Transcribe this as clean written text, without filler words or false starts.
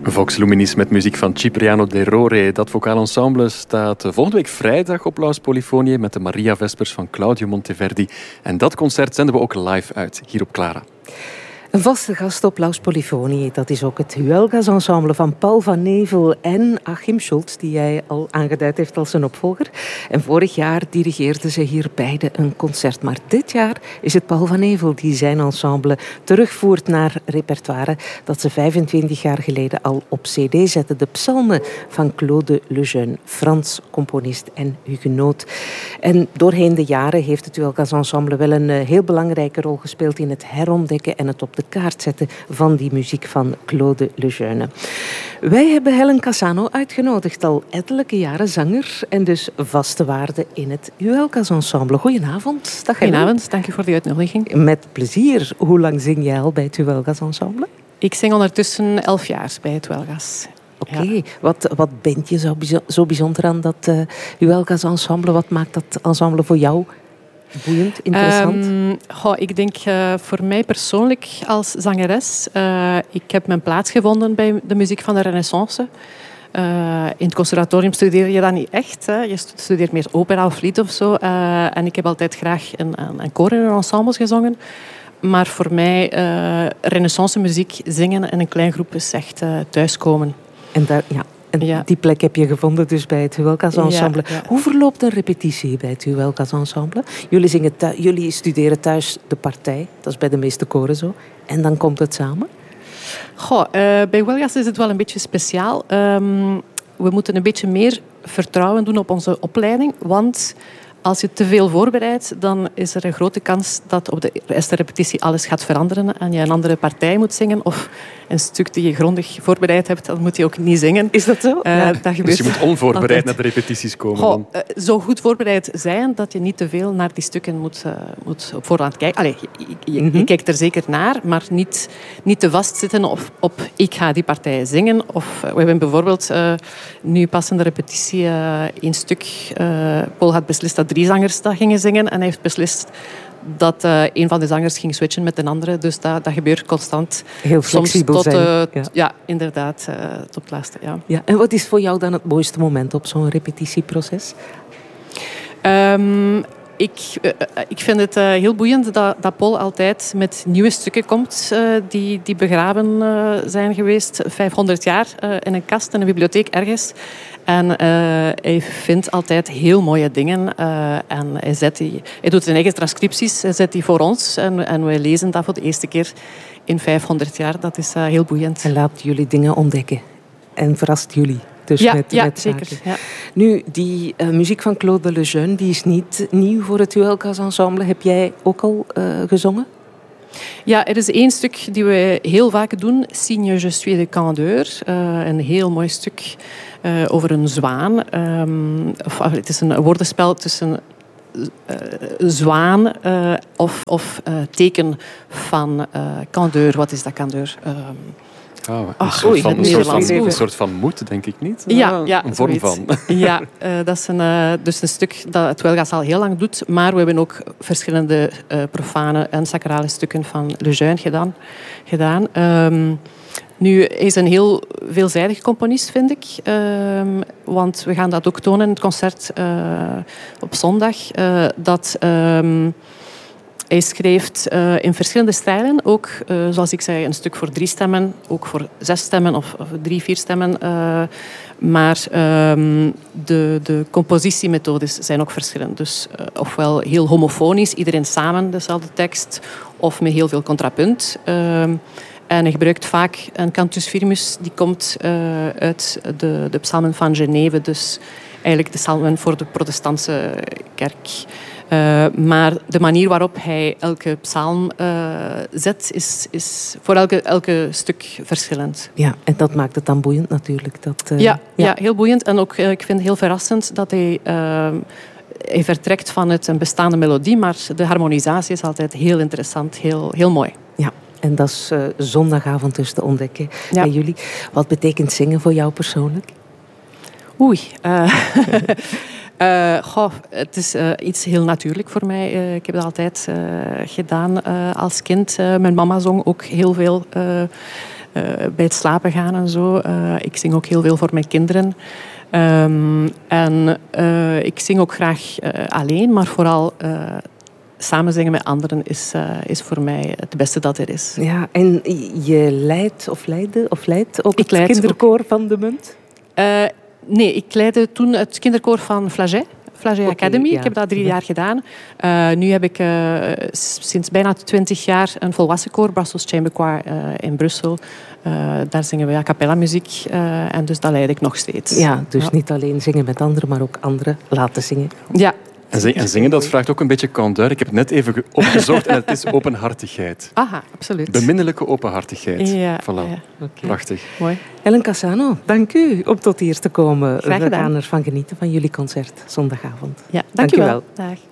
Vox Luminis met muziek van Cipriano De Rore. Dat vocaal ensemble staat volgende week vrijdag op Laus Polyfonie met de Maria Vespers van Claudio Monteverdi. En dat concert zenden we ook live uit, hier op Clara. Een vaste gast op Laus Polyfonie, dat is ook het Huelgas ensemble van Paul van Nevel en Achim Scholz, die jij al aangeduid heeft als zijn opvolger. En vorig jaar dirigeerden ze hier beide een concert. Maar dit jaar is het Paul van Nevel die zijn ensemble terugvoert naar repertoire dat ze 25 jaar geleden al op cd zette. De psalmen van Claude Lejeune, Frans componist en hugenoot. En doorheen de jaren heeft het Huelgas ensemble wel een heel belangrijke rol gespeeld in het herontdekken en het op de kaart zetten van die muziek van Claude Lejeune. Wij hebben Helen Cassano uitgenodigd, al ettelijke jaren zanger en dus vaste waarde in het Huelgas ensemble. Goedenavond. Dag Helen. Goedenavond, dank u voor de uitnodiging. Met plezier. Hoe lang zing jij al bij het Huelgas ensemble? Ik zing ondertussen 11 jaar bij het Huelgas. Oké. Ja. Wat bent je zo bijzonder aan dat Huelgas ensemble? Wat maakt dat ensemble voor jou boeiend, interessant? Ik denk voor mij persoonlijk als zangeres, ik heb mijn plaats gevonden bij de muziek van de Renaissance. In het conservatorium studeer je dat niet echt. Hè. Je studeert meer opera of lied of zo. En ik heb altijd graag een koor en ensembles gezongen. Maar voor mij, Renaissance muziek zingen in een klein groep is echt thuiskomen. En die plek heb je gevonden dus bij het Huelgas ensemble. Ja. Hoe verloopt een repetitie bij het Huelgas ensemble? Jullie studeren thuis de partij. Dat is bij de meeste koren zo. En dan komt het samen? Bij Huelgas is het wel een beetje speciaal. We moeten een beetje meer vertrouwen doen op onze opleiding. Want als je te veel voorbereidt, dan is er een grote kans dat op de eerste repetitie alles gaat veranderen en je een andere partij moet zingen. Of een stuk die je grondig voorbereid hebt, dan moet je ook niet zingen. Is dat zo? Dat gebeurt dus je moet onvoorbereid altijd naar de repetities komen. Zo goed voorbereid zijn dat je niet te veel naar die stukken moet op voorhand kijken. Je kijkt er zeker naar, maar niet te vastzitten op ik ga die partij zingen. Of we hebben bijvoorbeeld nu pas in de repetitie een stuk. Paul had beslist dat 3 zangers dat gingen zingen en hij heeft beslist dat een van de zangers ging switchen met een andere. Dus dat gebeurt constant. Heel flexibel soms tot, zijn. Ja, inderdaad. Tot het laatste, ja. Ja. En wat is voor jou dan het mooiste moment op zo'n repetitieproces? Ik vind het heel boeiend dat Paul altijd met nieuwe stukken komt die begraven zijn geweest 500 jaar in een kast, in een bibliotheek ergens. En hij vindt altijd heel mooie dingen. En hij doet zijn eigen transcripties, hij zet die voor ons. En wij lezen dat voor de eerste keer in 500 jaar. Dat is heel boeiend. En laat jullie dingen ontdekken. En verrast jullie. Dus ja, met zeker. zaken. Ja. Nu, die muziek van Claude Lejeune, die is niet nieuw voor het Huelgas ensemble. Heb jij ook al gezongen? Ja, er is 1 stuk die we heel vaak doen. Signe je suis de candeur. Een heel mooi stuk over een zwaan. Het is een woordenspel tussen zwaan of teken van candeur. Wat is dat candeur? Een soort van moed, denk ik niet? Ja, een vorm zoiets. van. Ja, dat is dus een stuk dat het Huelgas al heel lang doet. Maar we hebben ook verschillende profane en sacrale stukken van Lejeune gedaan. Nu, hij is een heel veelzijdig componist, vind ik. Want we gaan dat ook tonen in het concert op zondag. Hij schreef in verschillende stijlen. Ook, zoals ik zei, een stuk voor 3 stemmen. Ook voor 6 stemmen of 3, 4 stemmen. Maar de compositiemethodes zijn ook verschillend. Dus ofwel heel homofonisch, iedereen samen dezelfde tekst. Of met heel veel contrapunt. En hij gebruikt vaak een cantus firmus. Die komt uit de psalmen van Geneve. Dus eigenlijk de psalmen voor de protestantse kerk. Maar de manier waarop hij elke psalm zet, is voor elke stuk verschillend. Ja, en dat maakt het dan boeiend natuurlijk. Ja, heel boeiend. En ook, ik vind het heel verrassend dat hij vertrekt vanuit een bestaande melodie, maar de harmonisatie is altijd heel interessant, heel mooi. Ja. En dat is zondagavond dus te ontdekken bij jullie. Wat betekent zingen voor jou persoonlijk? Het is iets heel natuurlijk voor mij. Ik heb dat altijd gedaan als kind. Mijn mama zong ook heel veel bij het slapen gaan en zo. Ik zing ook heel veel voor mijn kinderen. En ik zing ook graag alleen, maar vooral samen zingen met anderen is voor mij het beste dat er is. Ja, en je leidt ook het kinderkoor van De Munt? Nee, ik leidde toen het kinderkoor van Flagey Academy. Ja. Ik heb dat 3 jaar gedaan. Nu heb ik sinds bijna 20 jaar een volwassen koor, Brussels Chamber Choir in Brussel. Daar zingen we a cappella muziek en dus dat leid ik nog steeds. Ja, dus niet alleen zingen met anderen, maar ook anderen laten zingen. Ja. En zingen, dat vraagt ook een beetje candeur. Ik heb het net even opgezocht en het is openhartigheid. Aha, absoluut. Beminnelijke openhartigheid. Ja, voilà. ja. Okay. Prachtig. Mooi. Ellen Cassano, dank u om tot hier te komen. Graag gedaan. We gaan ervan genieten van jullie concert zondagavond. Ja, dank u wel. Dag.